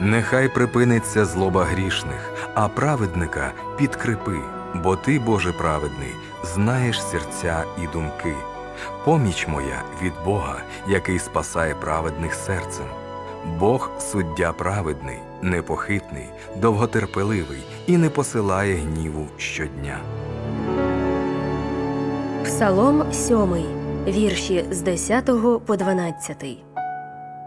Нехай припиниться злоба грішних, а праведника підкріпи, бо ти, Боже праведний, знаєш серця і думки. Поміч моя від Бога, який спасає праведних серцем. Бог – суддя праведний, непохитний, довготерпеливий і не посилає гніву щодня. Псалом 7, вірші з 10 по 12.